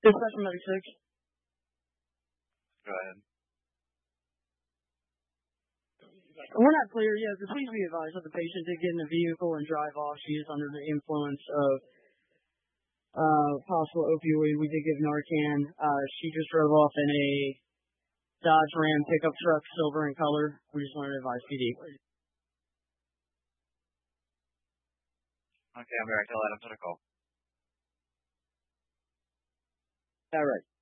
Dispatch 96. Go ahead. We're not clear yet, but please be advised that the patient did get in the vehicle and drive off. She is under the influence of possible opioid. We did give Narcan. She just drove off in a Dodge Ram pickup truck, silver in color. We just wanted to advise PD. Okay, I'm going to tell Adam to call. All right.